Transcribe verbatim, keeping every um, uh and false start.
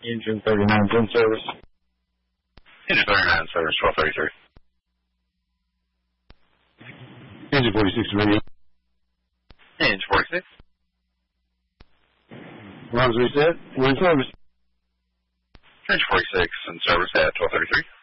Engine thirty-nine in service. Engine thirty-nine service, twelve thirty-three. Engine forty-six radio. Engine forty-six. Runs reset. We're in service. Engine forty-six in service at twelve thirty-three.